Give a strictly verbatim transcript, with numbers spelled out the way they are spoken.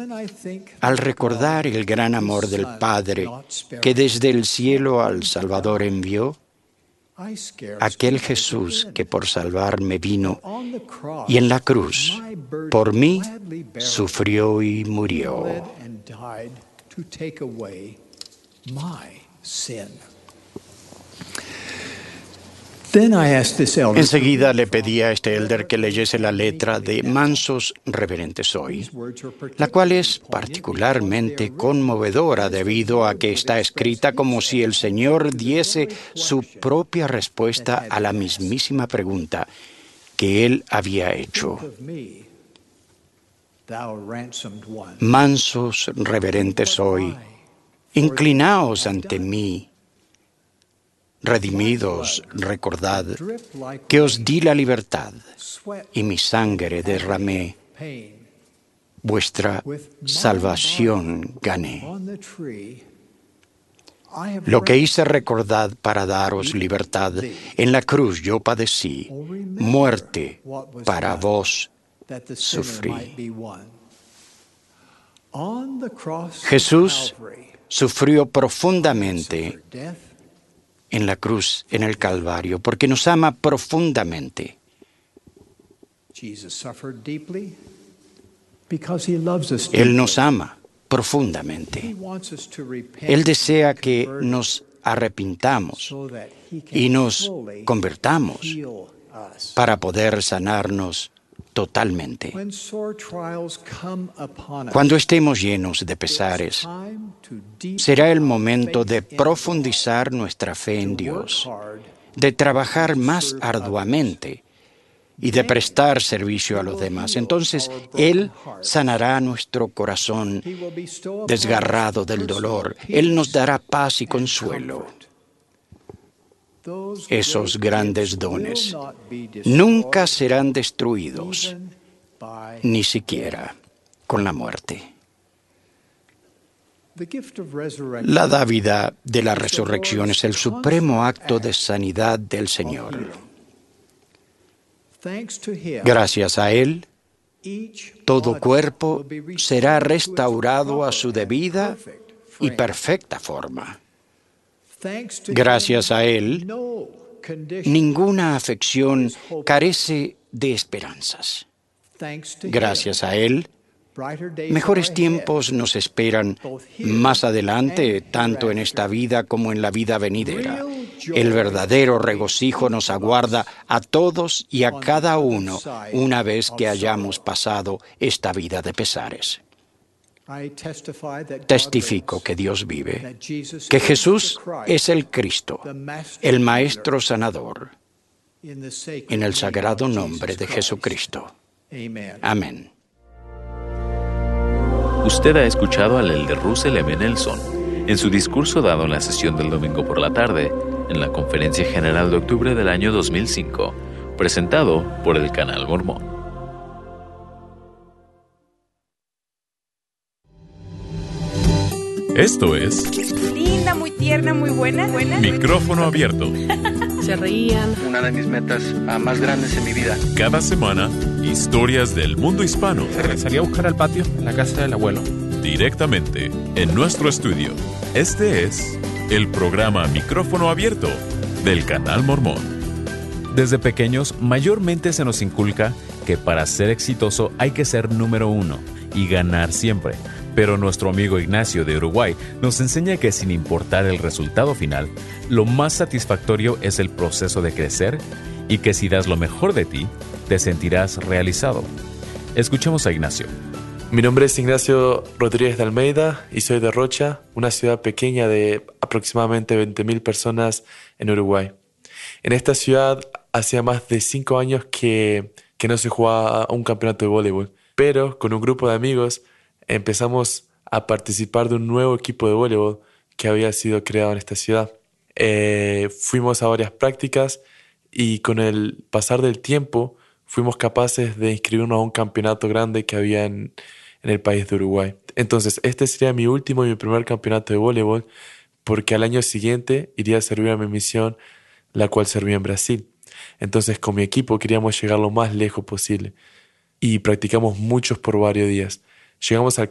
Al recordar el gran amor del Padre que desde el cielo al Salvador envió, aquel Jesús que por salvarme vino y en la cruz por mí sufrió y murió. Enseguida le pedí a este elder que leyese la letra de Mansos Reverentes Soy, la cual es particularmente conmovedora debido a que está escrita como si el Señor diese su propia respuesta a la mismísima pregunta que Él había hecho. Mansos Reverentes Soy, inclinaos ante mí. Redimidos, recordad que os di la libertad y mi sangre derramé, vuestra salvación gané. Lo que hice recordad para daros libertad, en la cruz yo padecí, muerte para vos sufrí. Jesús sufrió profundamente en la cruz, en el Calvario, porque nos ama profundamente. Él nos ama profundamente. Él desea que nos arrepintamos y nos convertamos para poder sanarnos totalmente. Cuando estemos llenos de pesares, será el momento de profundizar nuestra fe en Dios, de trabajar más arduamente y de prestar servicio a los demás. Entonces, Él sanará nuestro corazón desgarrado del dolor. Él nos dará paz y consuelo. Esos grandes dones nunca serán destruidos, ni siquiera con la muerte. La dávida de la resurrección es el supremo acto de sanidad del Señor. Gracias a Él, todo cuerpo será restaurado a su debida y perfecta forma. Gracias a Él, ninguna afección carece de esperanzas. Gracias a Él, mejores tiempos nos esperan más adelante, tanto en esta vida como en la vida venidera. El verdadero regocijo nos aguarda a todos y a cada uno una vez que hayamos pasado esta vida de pesares. Testifico que Dios vive, que Jesús es el Cristo, el Maestro Sanador, en el sagrado nombre de Jesucristo. Amén. Usted ha escuchado al elder Russell M. Nelson en su discurso dado en la sesión del domingo por la tarde, en la Conferencia General de octubre del año dos mil cinco, presentado por el Canal Mormón. Esto es... linda, muy tierna, muy buena. buena. Micrófono abierto. Se reían. Una de mis metas uh, más grandes en mi vida. Cada semana, historias del mundo hispano. Se regresaría a buscar al patio en la casa del abuelo. Directamente en nuestro estudio. Este es el programa Micrófono Abierto del Canal Mormón. Desde pequeños, mayormente se nos inculca que para ser exitoso hay que ser número uno y ganar siempre. Pero nuestro amigo Ignacio de Uruguay nos enseña que sin importar el resultado final, lo más satisfactorio es el proceso de crecer y que si das lo mejor de ti, te sentirás realizado. Escuchemos a Ignacio. Mi nombre es Ignacio Rodríguez de Almeida y soy de Rocha, una ciudad pequeña de aproximadamente veinte mil personas en Uruguay. En esta ciudad hacía más de cinco años que, que no se jugaba un campeonato de voleibol, pero con un grupo de amigos empezamos a participar de un nuevo equipo de voleibol que había sido creado en esta ciudad. Eh, fuimos a varias prácticas y con el pasar del tiempo fuimos capaces de inscribirnos a un campeonato grande que había en, en el país de Uruguay. Entonces, este sería mi último y mi primer campeonato de voleibol, porque al año siguiente iría a servir a mi misión, la cual servía en Brasil. Entonces, con mi equipo queríamos llegar lo más lejos posible y practicamos muchos por varios días. Llegamos al